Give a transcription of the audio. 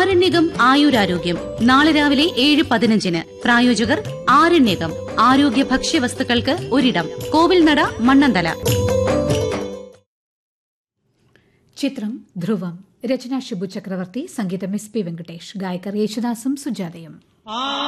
ആരണ്യകം ആയുരാരോഗ്യം നാളെ രാവിലെ 7:15. പ്രായോജകർ ആരണ്യകം ആരോഗ്യ ഭക്ഷ്യവസ്തുക്കൾക്ക് ഒരിടം. കോവിൽനട, മണ്ണന്തല. ചിത്രം ധ്രുവം. രചന ഷിബു ചക്രവർത്തി. സംഗീതം SP വെങ്കടേഷ്. ഗായകർ യേശുദാസും സുജാതയും.